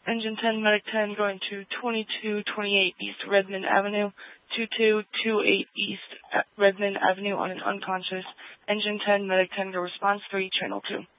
Engine 10, Medic 10 going to 2228 East Redmond Avenue, 2228 East Redmond Avenue on an unconscious. Engine 10, Medic 10, go response 3, Channel 2.